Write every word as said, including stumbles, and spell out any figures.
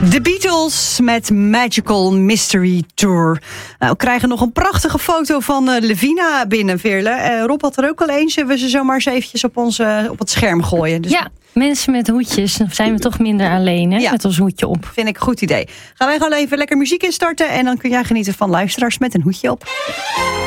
The Beatles met Magical Mystery Tour. Nou, we krijgen nog een prachtige foto van uh, Levina binnen, Veerle. Uh, Rob had er ook al een. Zullen we ze zomaar eens eventjes op, ons, uh, op het scherm gooien? Dus ja, mensen met hoedjes. Dan zijn we toch minder alleen, hè? Ja. Met ons hoedje op. Vind ik een goed idee. Gaan wij gewoon even lekker muziek instarten. En dan kun jij genieten van luisteraars met een hoedje op.